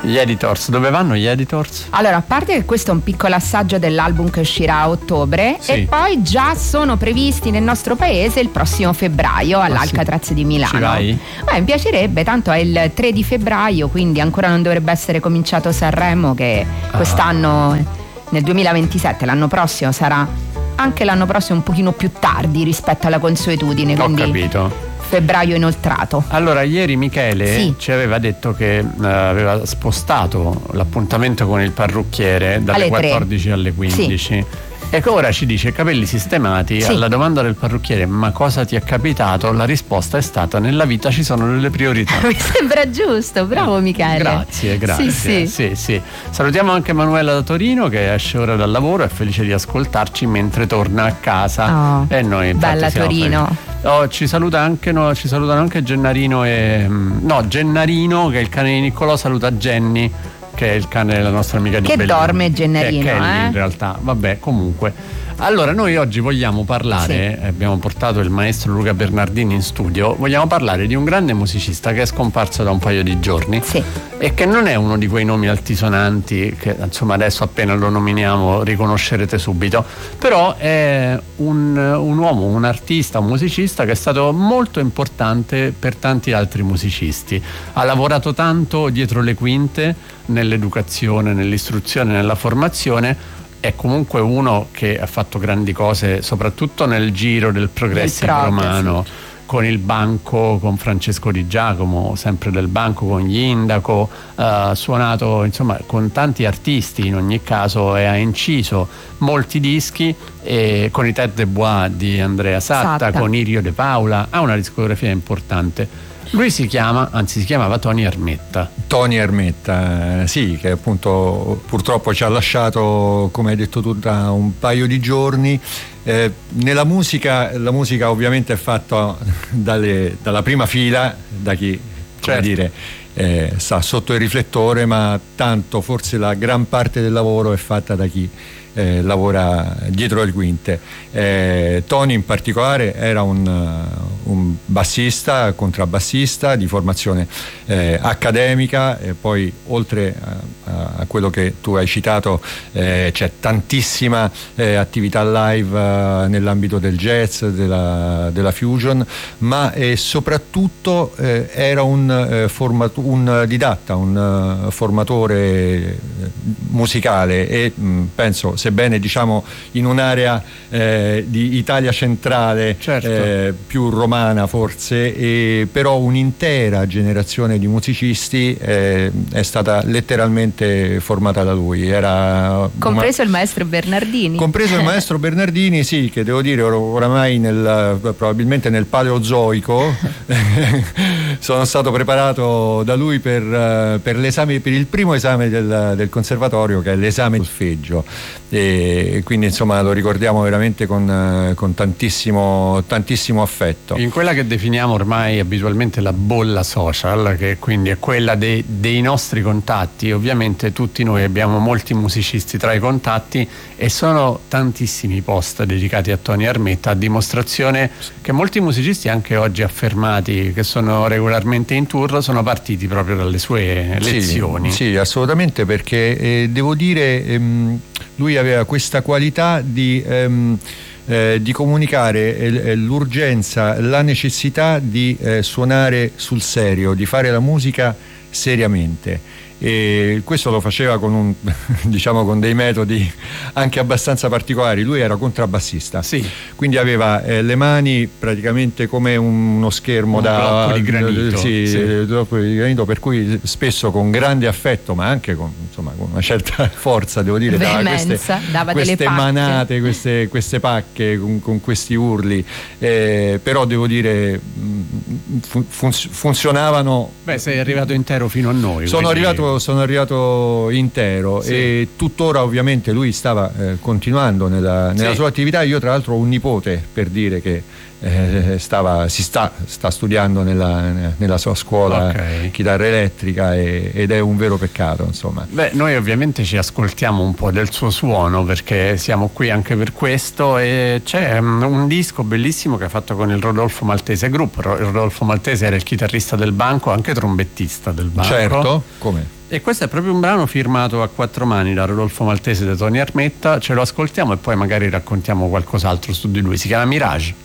Gli Editors, dove vanno gli Editors? Allora, a parte che questo è un piccolo assaggio dell'album che uscirà a ottobre, sì. E poi già sono previsti nel nostro paese il prossimo febbraio all'Alcatraz di Milano. Ci vai? Mi piacerebbe, tanto è il 3 di febbraio, quindi ancora non dovrebbe essere cominciato Sanremo, che quest'anno, nel 2027, l'anno prossimo sarà anche l'anno prossimo un pochino più tardi rispetto alla consuetudine. Ho quindi capito. Febbraio inoltrato. Allora, ieri Michele Sì. ci aveva detto che aveva spostato l'appuntamento con il parrucchiere dalle Alle 14 alle 15. Sì. Ecco, ora ci dice capelli sistemati. Sì. Alla domanda del parrucchiere ma cosa ti è capitato, la risposta è stata: nella vita ci sono delle priorità. Mi sembra giusto, bravo Michele. Grazie. Sì. Salutiamo anche Manuela da Torino, che esce ora dal lavoro, è felice di ascoltarci mentre torna a casa. E noi infatti bella siamo Torino. ci salutano anche Gennarino Gennarino, che è il cane di Niccolò, saluta Jenny, che è il cane della nostra amica di Bellini. Che dorme Gennarino, che è Kelly, in realtà. Vabbè, comunque. Allora, noi oggi vogliamo parlare, abbiamo portato il maestro Luca Bernardini in studio, vogliamo parlare di un grande musicista che è scomparso da un paio di giorni e che non è uno di quei nomi altisonanti che, insomma, adesso appena lo nominiamo riconoscerete subito, però è un uomo, un artista, un musicista che è stato molto importante per tanti altri musicisti. Ha lavorato tanto dietro le quinte, nell'educazione, nell'istruzione, nella formazione. È comunque uno che ha fatto grandi cose, soprattutto nel giro del progressive romano, con il Banco, con Francesco Di Giacomo, sempre del Banco, con gli Indaco, suonato insomma con tanti artisti in ogni caso, e ha inciso molti dischi, e con i Tête de Bois di Andrea Satta, con Irio De Paula, ha una discografia importante. Lui si chiamava Tony Ermetta. Tony Ermetta, sì, che appunto purtroppo ci ha lasciato, come hai detto tu, da un paio di giorni. La musica ovviamente è fatta dalla prima fila, da chi, come dire, sta sotto il riflettore, ma tanto forse la gran parte del lavoro è fatta da chi lavora dietro le quinte. Tony in particolare era un bassista, contrabbassista di formazione accademica, e poi oltre a quello che tu hai citato c'è tantissima attività live nell'ambito del jazz, della fusion, ma soprattutto era un didatta, un formatore musicale, e penso, sebbene diciamo in un'area di Italia centrale, più romana forse, però un'intera generazione di musicisti è stata letteralmente formata da lui. Compreso il maestro Bernardini. Compreso il maestro Bernardini, sì, che devo dire oramai probabilmente nel Paleozoico sono stato preparato da lui per l'esame, per il primo esame del conservatorio, che è l'esame solfeggio, e quindi insomma lo ricordiamo veramente con tantissimo affetto. In quella che definiamo ormai abitualmente la bolla social, che quindi è quella dei nostri contatti, ovviamente tutti noi abbiamo molti musicisti tra i contatti, e sono tantissimi post dedicati a Tony Ermetta, a dimostrazione che molti musicisti anche oggi affermati, che sono regolarmente in tour, sono partiti proprio dalle sue lezioni. Sì, assolutamente, perché devo dire lui aveva questa qualità di comunicare l'urgenza, la necessità di suonare sul serio, di fare la musica seriamente, e questo lo faceva con con dei metodi anche abbastanza particolari. Lui era contrabbassista, quindi aveva le mani praticamente come uno schermo blocco di granito, blocco di granito, per cui spesso con grande affetto, ma anche con una certa forza, devo dire, dava queste manate, queste pacche con questi urli, però devo dire funzionavano. Beh, sei arrivato intero fino a noi. Sono arrivato intero, e tuttora ovviamente lui stava continuando nella sua attività. Io tra l'altro ho un nipote, per dire, che sta studiando nella sua scuola chitarra elettrica ed è un vero peccato, insomma. Beh, noi ovviamente ci ascoltiamo un po' del suo suono perché siamo qui anche per questo, e c'è un disco bellissimo che ha fatto con il Rodolfo Maltese Group. Il Rodolfo Maltese era il chitarrista del banco, anche trombettista del banco. Certo, come? E questo è proprio un brano firmato a quattro mani da Rodolfo Maltese e da Tony Armetta. Ce lo ascoltiamo e poi magari raccontiamo qualcos'altro su di lui. Si chiama Mirage.